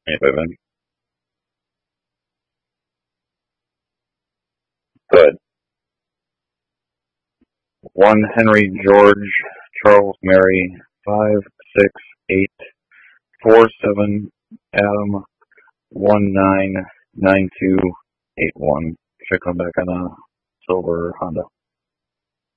25 inch. Good. 1 Henry George Charles Mary 56847 Adam 199281. Should come back on a silver Honda.